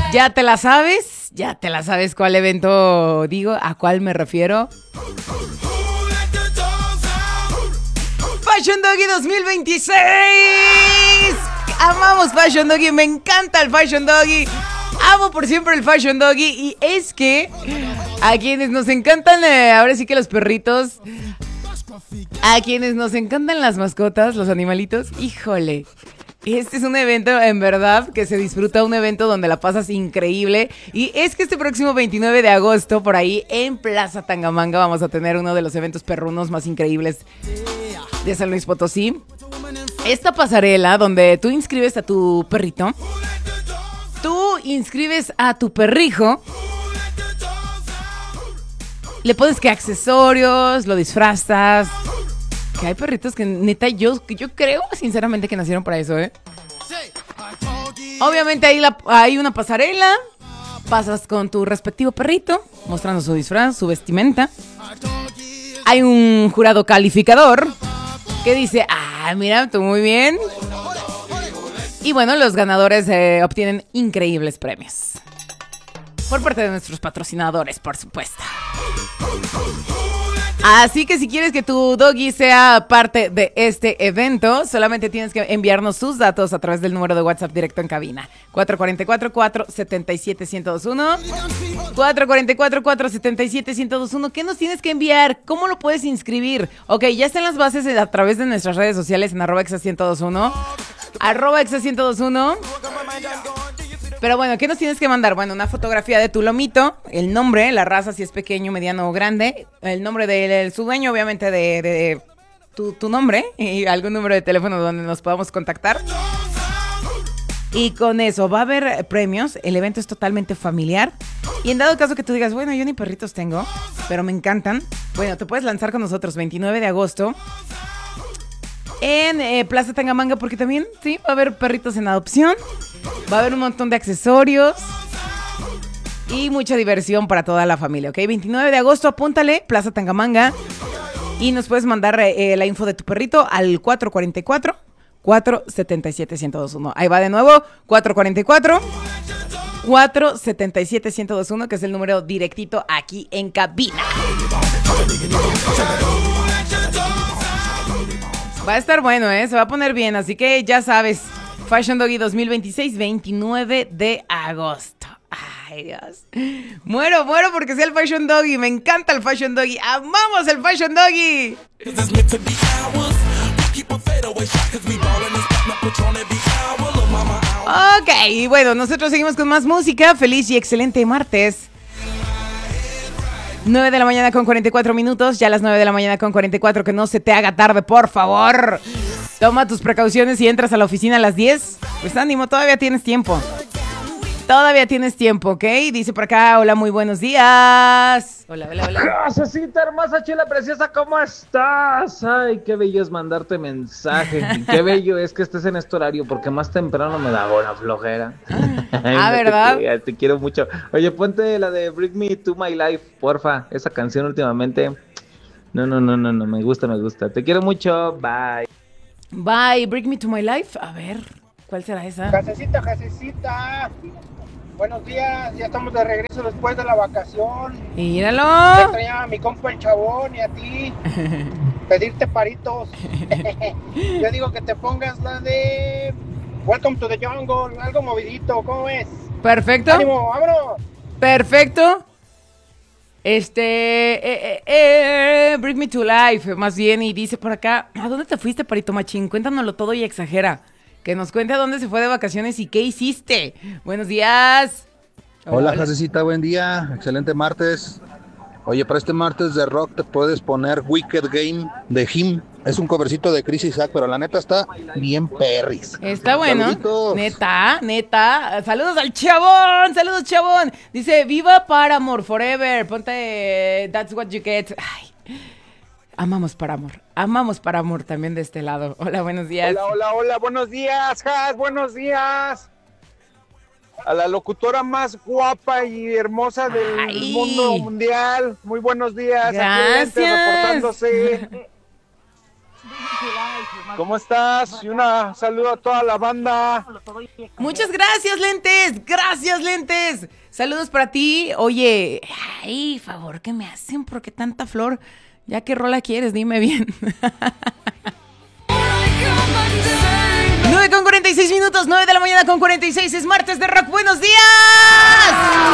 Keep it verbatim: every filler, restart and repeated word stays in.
¿Ya te la sabes? ¿Ya te la sabes cuál evento digo? ¿A cuál me refiero? Fashion Doggy dos mil veintiséis. Amamos Fashion Doggy, me encanta el Fashion Doggy. Amo por siempre el Fashion Doggy. Y es que a quienes nos encantan, eh, ahora sí que los perritos, a quienes nos encantan las mascotas, los animalitos, híjole, este es un evento en verdad que se disfruta, un evento donde la pasas increíble. Y es que este próximo veintinueve de agosto, por ahí en Plaza Tangamanga, vamos a tener uno de los eventos perrunos más increíbles de San Luis Potosí. Esta pasarela donde tú inscribes a tu perrito, tú inscribes a tu perrijo, le pones que accesorios, lo disfrazas. Que hay perritos que neta yo, yo creo sinceramente que nacieron para eso, ¿eh? Obviamente hay, la, hay una pasarela, pasas con tu respectivo perrito, mostrando su disfraz, su vestimenta. Hay un jurado calificador que dice, ah, mira, tú muy bien. Y bueno, los ganadores eh, obtienen increíbles premios. Por parte de nuestros patrocinadores, por supuesto. Así que si quieres que tu doggy sea parte de este evento, solamente tienes que enviarnos sus datos a través del número de WhatsApp directo en cabina. cuatro cuatro cuatro, cuatro siete siete, uno cero dos uno. cuatro cuatro cuatro, cuatro siete siete, uno cero dos uno. ¿Qué nos tienes que enviar? ¿Cómo lo puedes inscribir? Ok, ya están las bases a través de nuestras redes sociales en arroba exa ciento dos uno. Arroba exa ciento dos uno. Pero bueno, ¿qué nos tienes que mandar? Bueno, una fotografía de tu lomito, el nombre, la raza, si es pequeño, mediano o grande, el nombre de, de su dueño, obviamente de, de, de tu, tu nombre y algún número de teléfono donde nos podamos contactar. Y con eso va a haber premios, el evento es totalmente familiar. Y en dado caso que tú digas, bueno, yo ni perritos tengo, pero me encantan, bueno, te puedes lanzar con nosotros veintinueve de agosto en eh, Plaza Tangamanga, porque también, sí, va a haber perritos en adopción. Va a haber un montón de accesorios y mucha diversión para toda la familia, ¿ok? veintinueve de agosto, apúntale, Plaza Tangamanga. Y nos puedes mandar eh, la info de tu perrito al cuatro cuatro cuatro, cuatro siete siete, uno cero dos uno. Ahí va de nuevo, cuatro cuatro cuatro, cuatro siete siete, uno cero dos uno, que es el número directito aquí en cabina. Va a estar bueno, ¿eh? Se va a poner bien, así que ya sabes. Fashion Doggy dos mil veintiséis, veintinueve de agosto. Ay, Dios. Muero, muero porque sea el Fashion Doggy. Me encanta el Fashion Doggy. ¡Amamos el Fashion Doggy! Ok, y bueno, nosotros seguimos con más música. Feliz y excelente martes. nueve de la mañana con cuarenta y cuatro minutos. Ya a las nueve de la mañana con cuarenta y cuatro. Que no se te haga tarde, por favor. Toma tus precauciones y entras a la oficina a las diez. Pues ánimo, todavía tienes tiempo. Todavía tienes tiempo, ¿ok? Dice por acá, hola, muy buenos días. Hola, hola, hola. Casecita hermosa, chula preciosa, ¿cómo estás? Ay, qué bello es mandarte mensaje. Y qué bello es que estés en este horario, porque más temprano me da buena flojera. Ay, ah, no ¿verdad? Te, te quiero mucho. Oye, ponte la de Bring Me to My Life, porfa. Esa canción últimamente. No, no, no, no, no, me gusta, me gusta. Te quiero mucho, bye. Bye, Bring Me to My Life. A ver, ¿cuál será esa? Casecita, casecita. Buenos días, ya estamos de regreso después de la vacación. Míralo. Te extrañaba a mi compa el Chabón y a ti. Pedirte paritos. Yo digo que te pongas la de Welcome to the Jungle, algo movidito, ¿cómo ves? Perfecto. ¡Ánimo, vámonos! Perfecto. Este, eh, eh, eh, Bring Me to Life, más bien, y dice por acá, ¿a dónde te fuiste, Parito Machín? Cuéntanoslo todo y exagera. Que nos cuente a dónde se fue de vacaciones y qué hiciste. Buenos días. Hola, hola. Jacecita, buen día, excelente martes. Oye, para este martes de rock te puedes poner Wicked Game de Him. Es un covercito de Chris Isaac, pero la neta está bien perris. Está bueno. Saluditos. Neta, neta. Saludos al Chabón, saludos Chabón. Dice, viva Paramore forever. Ponte That's What You Get. Ay, amamos Paramore. Amamos Paramore también de este lado. Hola, buenos días. Hola, hola, hola, buenos días, Has, buenos díás. A la locutora más guapa y hermosa del Ay. mundo mundial. Muy buenos días. Gracias. Aquí Lente reportándose. ¿Cómo estás? Y un saludo a toda la banda. Muchas gracias, Lentes. Gracias, Lentes. Saludos para ti. Oye, ay, favor que me hacen, ¿por qué tanta flor? Ya qué rola quieres, dime bien. nueve con cuarenta y seis minutos, nueve de la mañana con cuarenta y seis, es martes de rock. ¡Buenos días!